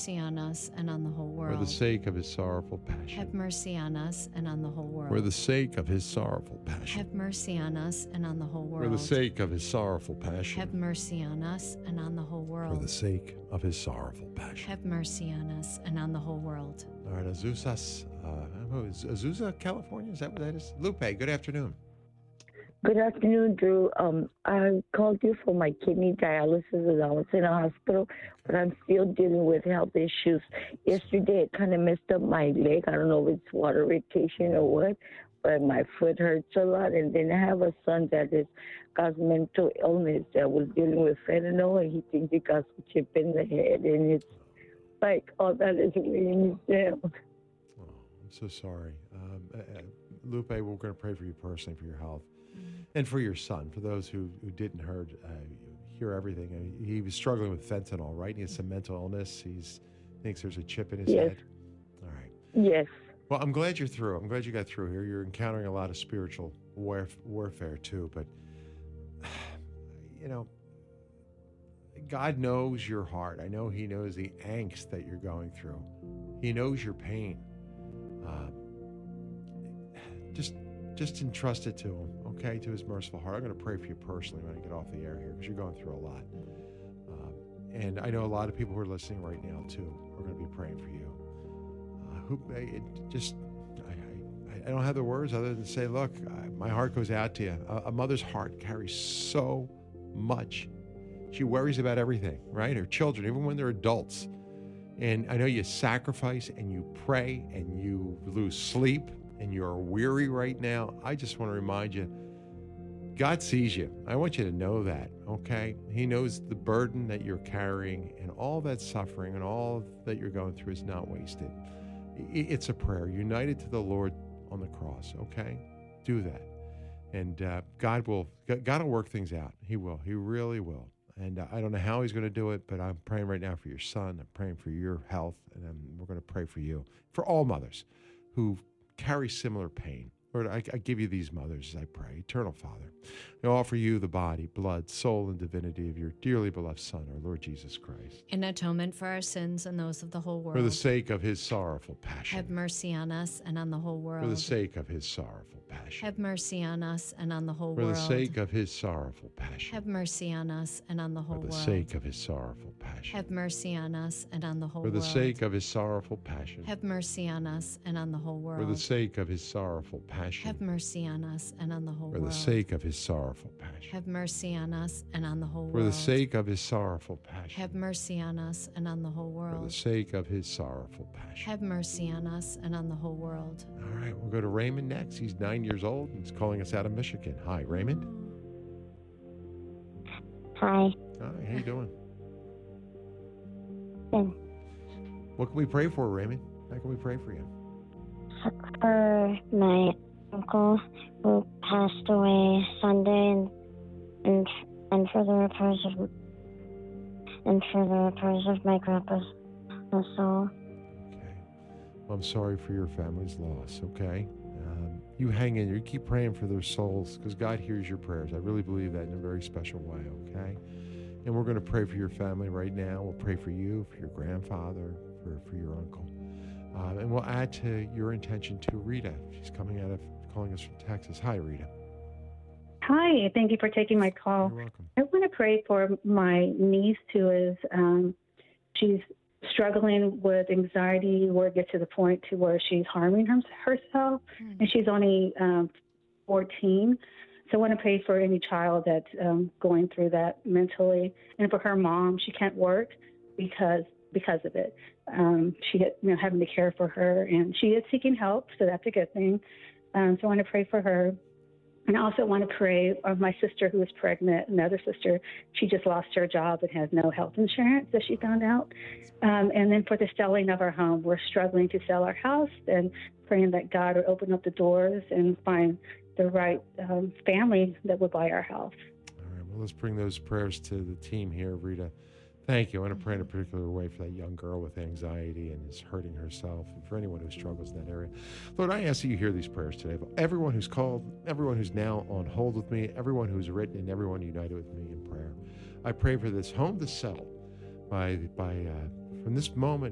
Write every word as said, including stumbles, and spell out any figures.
mercy on us and on the whole world. For the sake of his sorrowful passion. Have mercy on us and on the whole world. For the sake of his sorrowful passion. Have mercy on us and on the whole world. For the sake of his sorrowful passion. Have mercy on us and on the whole world. For the sake of his sorrowful passion. Have mercy on us and on the whole world. All right, Azusa, uh, Azusa, California, is that what that is? Lupe, good afternoon. Good afternoon, Drew. Um, I called you for my kidney dialysis as I was in a hospital, but I'm still dealing with health issues. Yesterday, it kind of messed up my leg. I don't know if it's water retention or what, but my foot hurts a lot. And then I have a son that is got mental illness that was dealing with fentanyl, and he thinks he got some chip in the head, and it's like all that is weighing me down. Oh, I'm so sorry. Um, uh, Lupe, we're going to pray for you personally, for your health. And for your son, for those who, who didn't heard, uh, hear everything. I mean, he was struggling with fentanyl, right? He has some mental illness. He's thinks there's a chip in his Yes. head. All right. Yes. Well, I'm glad you're through. I'm glad you got through here. You're encountering a lot of spiritual warf- warfare too. But, you know, God knows your heart. I know he knows the angst that you're going through. He knows your pain. Uh, just Just entrust it to him, okay, to his merciful heart. I'm going to pray for you personally when I get off the air here because you're going through a lot. Um, and I know a lot of people who are listening right now, too, are going to be praying for you. Uh, who, it just, I, I, I don't have the words other than say, look, I, my heart goes out to you. A, a mother's heart carries so much. She worries about everything, right? Her children, even when they're adults. And I know you sacrifice and you pray and you lose sleep and you're weary right now. I just want to remind you, God sees you. I want you to know that, okay? He knows the burden that you're carrying, and all that suffering and all that you're going through is not wasted. It's a prayer united to the Lord on the cross, okay? Do that. And uh, God will God will work things out. He will. He really will. And uh, I don't know how he's going to do it, but I'm praying right now for your son. I'm praying for your health, and I'm, we're going to pray for you, for all mothers who carry similar pain. Lord, I, I give you these mothers as I pray. Eternal Father, I offer you the body, blood, soul, and divinity of your dearly beloved Son, our Lord Jesus Christ. In atonement for our sins and those of the whole world. For the sake of his sorrowful passion. Have mercy on us and on the whole world. For the sake of his sorrowful passion. Have mercy on us and on the whole For world. the sake of his sorrowful passion. Have mercy on us and on the whole For the world. sake of his sorrowful passion. Have mercy on us and on the whole For the world. sake of his sorrowful passion. Have mercy on us and on the whole world. For the sake of his sorrowful passion. Have mercy on us and on the whole For world. the sake of his sorrowful passion. Have mercy on us and on the whole For world. the sake of his sorrowful passion. Have mercy on us and on the whole For the world. sake of his sorrowful passion. Have mercy on us and on the whole world. All right, we'll go to Raymond next. He's nine years old and he's calling us out of Michigan. Hi, Raymond. Hi. Hi, how you doing? Good. What can we pray for, Raymond? How can we pray for you? For my uncle who passed away Sunday, and and, and for the repairs of and for the repairs of my grandpa's soul. Okay. Well, I'm sorry for your family's loss, okay? Um, you hang in there. You keep praying for their souls because God hears your prayers. I really believe that in a very special way, okay? And we're going to pray for your family right now. We'll pray for you, for your grandfather, for, for your uncle. Um, and we'll add to your intention to Rita. She's coming out of, calling us from Texas. Hi, Rita. Hi, thank you for taking my call. You're welcome. I want to pray for my niece who is, um, she's struggling with anxiety where it gets to the point to where she's harming her, herself, Mm. and she's only um, fourteen. So I want to pray for any child that's um, going through that mentally, and for her mom. She can't work because because of it. Um, she had, you know, having to care for her, and she is seeking help, so that's a good thing. Um, so I want to pray for her. And I also want to pray of my sister who is pregnant, another sister. She just lost her job and has no health insurance, that she found out. Um, and then for the selling of our home, we're struggling to sell our house and praying that God will open up the doors and find the right um, family that would buy our house. All right, well, let's bring those prayers to the team here, Rita. Thank you. I want to pray in a particular way for that young girl with anxiety and is hurting herself, and for anyone who struggles in that area. Lord, I ask that you hear these prayers today. Everyone who's called, everyone who's now on hold with me, everyone who's written, and everyone united with me in prayer. I pray for this home to settle by, by uh, from this moment